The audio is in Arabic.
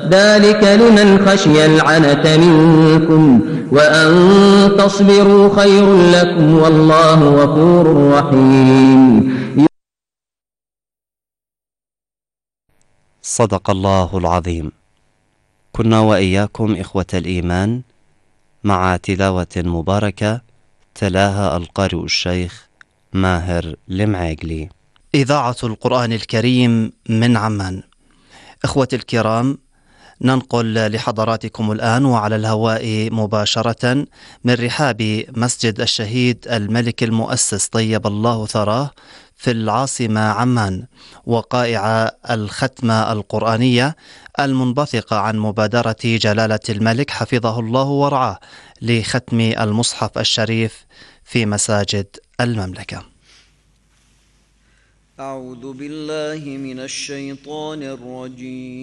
ذلك لمن خشي العنة منكم وأن تصبروا خير لكم والله غفور رحيم. صدق الله العظيم. كنا وإياكم إخوة الإيمان مع تلاوة مباركة تلاها القارئ الشيخ ماهر المعيقلي. إذاعة القرآن الكريم من عمان. إخوة الكرام، ننقل لحضراتكم الآن وعلى الهواء مباشرة من رحاب مسجد الشهيد الملك المؤسس طيب الله ثراه في العاصمة عمان، وقائع الختمة القرآنية المنبثقة عن مبادرة جلالة الملك حفظه الله ورعاه لختم المصحف الشريف في مساجد المملكة. أعوذ بالله من الشيطان الرجيم.